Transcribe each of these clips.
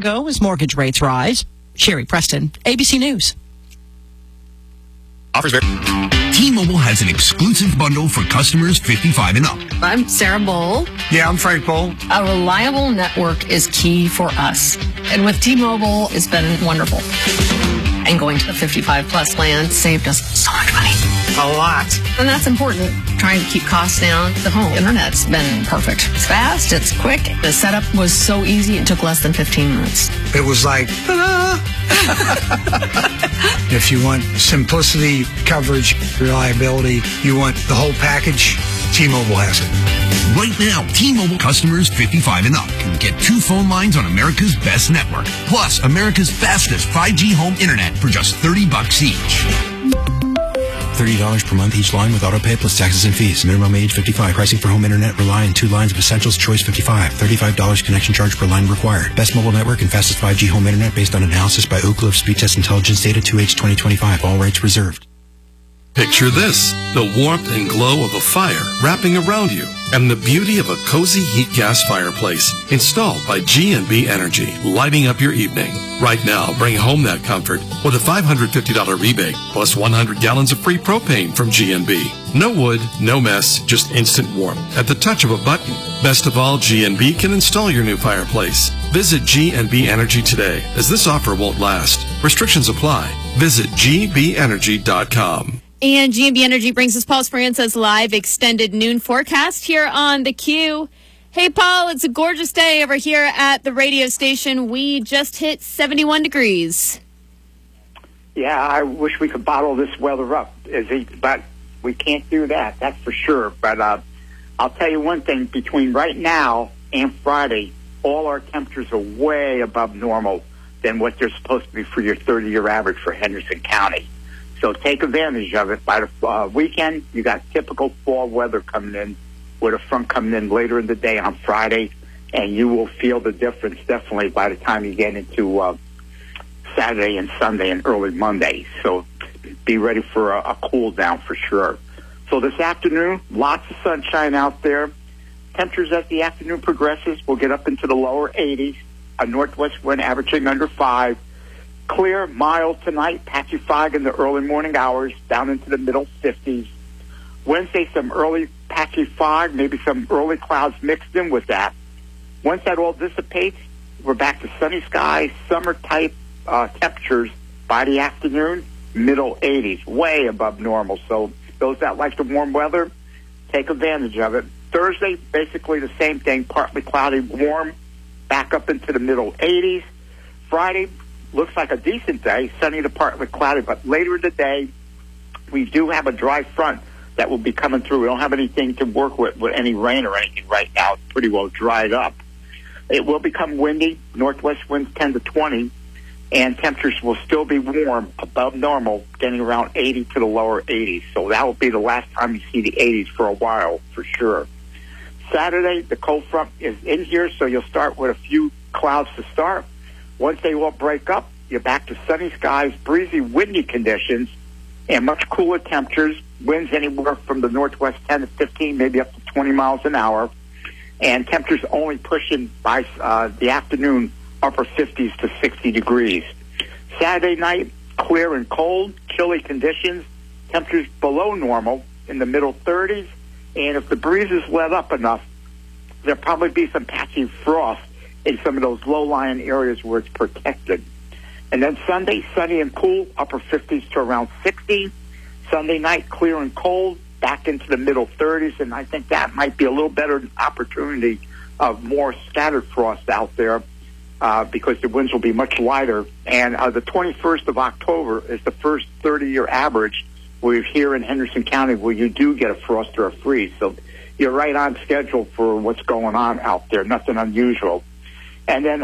go as mortgage rates rise. Sherry Preston, ABC News. Offers T-Mobile has an exclusive bundle for customers 55 and up. I'm Sarah Bowl. Yeah, I'm Frank Bowl. A reliable network is key for us. And with T-Mobile, it's been wonderful. And going to the 55-plus plan saved us so much money. A lot. And that's important. Trying to keep costs down. The home internet's been perfect. It's fast. It's quick. The setup was so easy. It took less than 15 minutes. It was like, ta-da! If you want simplicity, coverage, reliability, you want the whole package, T-Mobile has it. Right now, T-Mobile customers 55 and up can get 2 phone lines on America's best network, plus America's fastest 5G home internet for just $30 each. $30 per month each line with auto pay plus taxes and fees. Minimum age 55. Pricing for home internet rely on 2 lines of Essentials Choice 55. $35 connection charge per line required. Best mobile network and fastest 5G home internet based on analysis by Oak Grove Speed Test Intelligence Data 2H 2025. All rights reserved. Picture this, the warmth and glow of a fire wrapping around you and the beauty of a cozy heat gas fireplace installed by G&B Energy, lighting up your evening. Right now, bring home that comfort with a $550 rebate plus 100 gallons of free propane from G&B. No wood, no mess, just instant warmth at the touch of a button. Best of all, G&B can install your new fireplace. Visit G&B Energy today, as this offer won't last. Restrictions apply. Visit gbenergy.com. And G&B Energy brings us Paul Speranza's live extended noon forecast here on the Q. Hey, Paul, it's a gorgeous day over here at the radio station. We just hit 71 degrees. Yeah, I wish we could bottle this weather up, Izzy, but we can't do that, that's for sure. But I'll tell you one thing, between right now and Friday, all our temperatures are way above normal than what they're supposed to be for your 30-year average for Henderson County. So take advantage of it. By the weekend, you got typical fall weather coming in, with a front coming in later in the day on Friday, and you will feel the difference definitely by the time you get into Saturday and Sunday and early Monday. So be ready for a cool down for sure. So this afternoon, lots of sunshine out there. Temperatures as the afternoon progresses will get up into the lower 80s, a northwest wind averaging under 5. Clear, mild tonight, patchy fog in the early morning hours, down into the middle 50s. Wednesday, some early patchy fog, maybe some early clouds mixed in with that. Once that all dissipates, we're back to sunny skies, summer-type temperatures by the afternoon, middle 80s, way above normal. So those that like the warm weather, take advantage of it. Thursday, basically the same thing, partly cloudy, warm, back up into the middle 80s. Friday, looks like a decent day, sunny to partly cloudy, but later in the day, we do have a dry front that will be coming through. We don't have anything to work with any rain or anything right now. It's pretty well dried up. It will become windy, northwest winds 10 to 20, and temperatures will still be warm, above normal, getting around 80 to the lower 80s. So that will be the last time you see the 80s for a while, for sure. Saturday, the cold front is in here, so you'll start with a few clouds to start. Once they all break up, you're back to sunny skies, breezy, windy conditions, and much cooler temperatures. Winds anywhere from the northwest 10 to 15, maybe up to 20 miles an hour. And temperatures only pushing by the afternoon, upper 50s to 60 degrees. Saturday night, clear and cold, chilly conditions, temperatures below normal in the middle 30s. And if the breezes let up enough, there'll probably be some patchy frost in some of those low-lying areas where it's protected. And then Sunday, sunny and cool, upper 50s to around 60. Sunday night, clear and cold, back into the middle 30s, and I think that might be a little better opportunity of more scattered frost out there because the winds will be much lighter. And the 21st of October is the first 30-year average we're here in Henderson County where you do get a frost or a freeze. So you're right on schedule for what's going on out there, nothing unusual. And then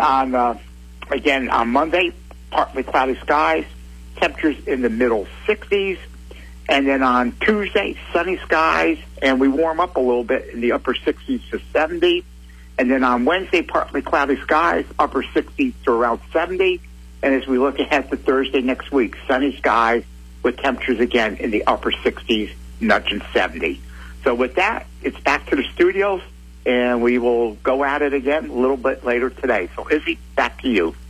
again, on Monday, partly cloudy skies, temperatures in the middle 60s. And then on Tuesday, sunny skies, and we warm up a little bit in the upper 60s to 70. And then on Wednesday, partly cloudy skies, upper 60s to around 70. And as we look ahead to Thursday next week, sunny skies with temperatures again in the upper 60s, nudging 70. So with that, it's back to the studios, and we will go at it again a little bit later today. So, Izzy, back to you.